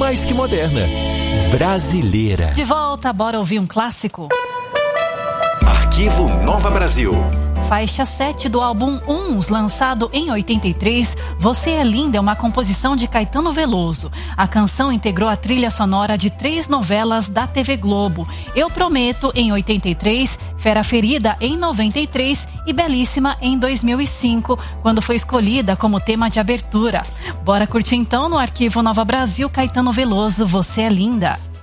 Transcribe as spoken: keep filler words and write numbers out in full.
mais que moderna. Brasileira. De volta, bora ouvir um clássico. Arquivo Nova Brasil. Faixa sete do álbum Uns, lançado em oitenta e três, Você é Linda é uma composição de Caetano Veloso. A canção integrou a trilha sonora de três novelas da T V Globo: Eu Prometo, em oitenta e três, Fera Ferida, em noventa e três e Belíssima, em dois mil e cinco, quando foi escolhida como tema de abertura. Bora curtir então no Arquivo Nova Brasil, Caetano Veloso, Você é Linda.